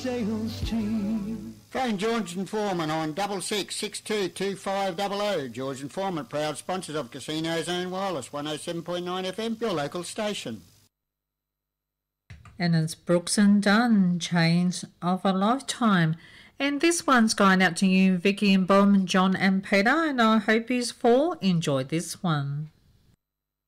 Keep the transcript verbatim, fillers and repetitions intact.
sales team. Phone George and Foreman on double six six two two five double oh. George and Foreman, proud sponsors of Casino Zone Wireless, one oh seven point nine F M, your local station. And it's Brooks and Dunn, Chains of a Lifetime. And this one's going out to you, Vicky and Bob, John and Peter, and I hope you all enjoyed this one.